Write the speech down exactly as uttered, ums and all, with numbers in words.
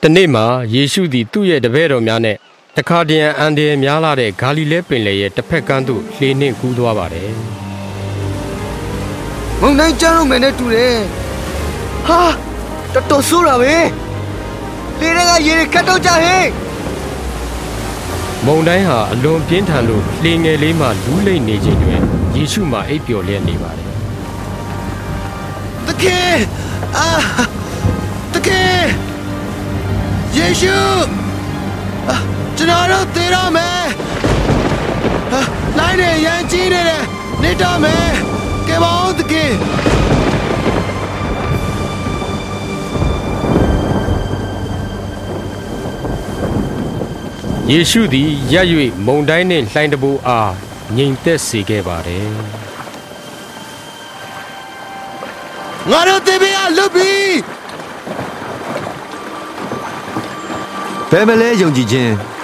တနေ့မှာယေရှုသည်သူ့ရဲ့တပည့်တော်များနဲ့တခါတရံအန်ဒီများလာတဲ့ဂါလိလဲပင်လယ်ရဲ့တစ်ဖက်ကမ်းသို့လှေနှင့်ကူးသွားပါတယ်မုန်တိုင်းကျတော့မယ်နဲ့တူတယ်ဟာတော်တော်ဆိုးတာပဲလေတွေကရေခတ်တော့ကြဟဲ့မုန်တိုင်းဟာအလွန်ပြင်းထန်လို့လှေငယ်လေးမှလူးလိမ့်နေခြင်းတွင်ယေရှုမှာအိပ်ပျော်လျက်နေပါတယ်တကယ်အာတကယ်ယေရှုကျွန်တော်တို့သေတော့မယ်လိုင်းနေရန်ကြီးနေတယ်နေတော့မယ်ကဲပါဦးတကယ်ယေရှုသည်ရပ်၍မုန်တိုင်းနှင့်လှိုင်းတဘိုးအားငြိမ်သက်စေခဲ့ပါတယ်ငါတို့သေပြီအလုပ်ပြီဘယ်မလဲယုံကြည်ခြင်း